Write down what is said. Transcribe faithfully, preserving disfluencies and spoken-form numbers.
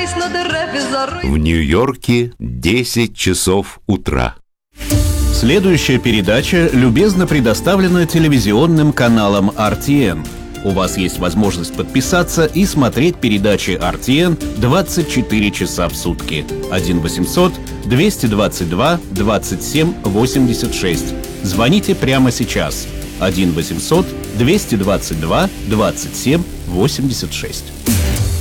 В Нью-Йорке десять часов утра. Следующая передача любезно предоставлена телевизионным каналом ар ти эн. У вас есть возможность подписаться и смотреть передачи ар ти эн двадцать четыре часа в сутки. один восемьсот двести двадцать два двадцать семь восемьдесят шесть. Звоните прямо сейчас. один восемьсот двести двадцать два двадцать семь восемьдесят шесть.